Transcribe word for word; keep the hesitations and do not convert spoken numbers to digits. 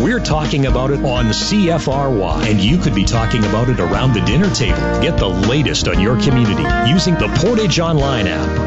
We're talking about it on C F R Y, and you could be talking about it around the dinner table. Get the latest on your community using the Portage Online app.